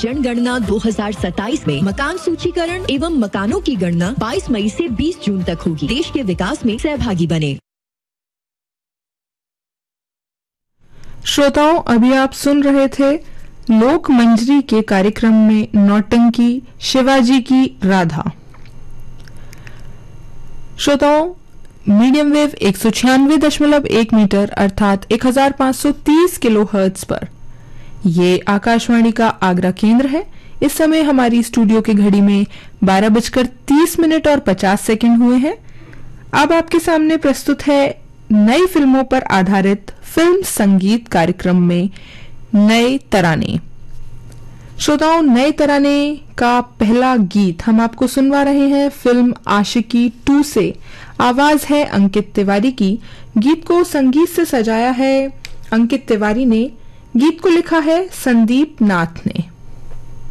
जनगणना 2027 में मकान सूचीकरण एवं मकानों की गणना 22 मई से 20 जून तक होगी। देश के विकास में सहभागी बने। श्रोताओं, अभी आप सुन रहे थे लोक मंजरी के कार्यक्रम में नौटंकी शिवाजी की राधा। श्रोताओं, मीडियम वेव 196.1 मीटर अर्थात 1530 किलोहर्ट्ज पर ये आकाशवाणी का आगरा केंद्र है। इस समय हमारी स्टूडियो की घड़ी में 12:30 और 50 हुए हैं। अब आपके सामने प्रस्तुत है नई फिल्मों पर आधारित फिल्म संगीत कार्यक्रम में नए तराने। श्रोताओं, नए तराने का पहला गीत हम आपको सुनवा रहे हैं फिल्म आशिकी 2 से। आवाज है अंकित तिवारी की। गीत को संगीत से सजाया है अंकित तिवारी ने। गीत को लिखा है संदीप नाथ ने।